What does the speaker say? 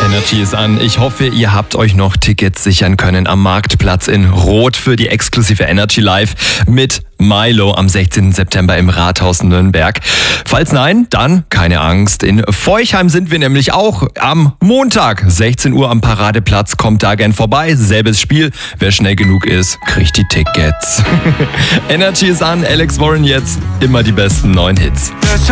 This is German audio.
Energy ist an. Ich hoffe, ihr habt euch noch Tickets sichern können am Marktplatz in Rot für die exklusive Energy Live mit Milo am 16. September im Rathaus Nürnberg. Falls nein, dann keine Angst. In Forchheim sind wir nämlich auch am Montag, 16 Uhr am Paradeplatz. Kommt da gern vorbei. Selbes Spiel. Wer schnell genug ist, kriegt die Tickets. Energy ist an. Alex Warren jetzt. Immer die besten neuen Hits.